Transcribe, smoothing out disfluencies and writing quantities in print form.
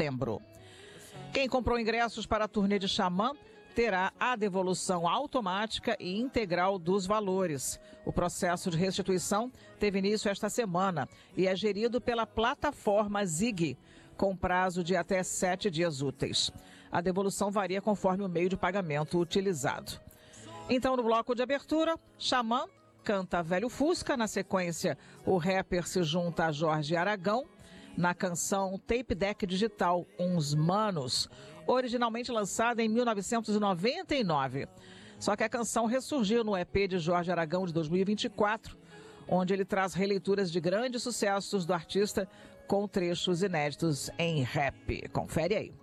setembro. Quem comprou ingressos para a turnê de Xamã terá a devolução automática e integral dos valores. O processo de restituição teve início esta semana e é gerido pela plataforma Zig, com prazo de até 7 dias úteis. A devolução varia conforme o meio de pagamento utilizado. Então, no bloco de abertura, Xamã canta Velho Fusca. Na sequência, o rapper se junta a Jorge Aragão na canção Tape Deck Digital, Uns Manos, originalmente lançada em 1999. Só que a canção ressurgiu no EP de Jorge Aragão de 2024, onde ele traz releituras de grandes sucessos do artista com trechos inéditos em rap. Confere aí.